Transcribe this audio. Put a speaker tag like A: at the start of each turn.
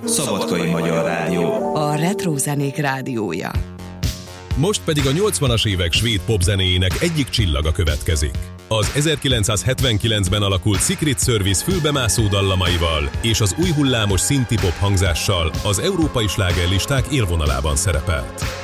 A: Szabadkai Magyar Rádió.
B: A retro zenék rádiója.
C: Most pedig a 80-as évek svéd popzenéjének egyik csillaga következik. Az 1979-ben alakult Secret Service fülbemászó dallamaival és az új hullámos szinti pop hangzással az európai slágerlisták élvonalában szerepelt.